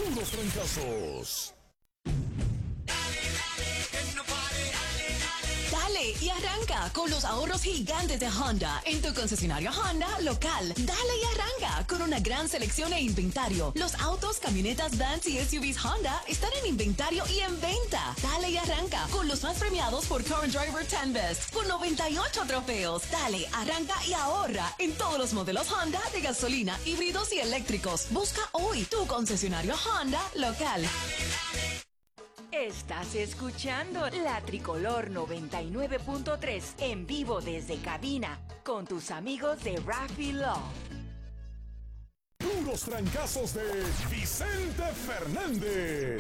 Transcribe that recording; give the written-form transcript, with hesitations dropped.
Puros trancazos. Dale y arranca con los ahorros gigantes de Honda en tu concesionario Honda local. Dale y arranca con una gran selección e inventario. Los autos, camionetas, vans y SUVs Honda están en inventario y en venta. Dale y arranca con los más premiados por Car Driver 10 Best con 98 trofeos. Dale, arranca y ahorra en todos los modelos Honda de gasolina, híbridos y eléctricos. Busca hoy tu concesionario Honda local. Estás escuchando La Tricolor 99.3 en vivo desde cabina con tus amigos de Raffy Love. Puros trancazos de Vicente Fernández.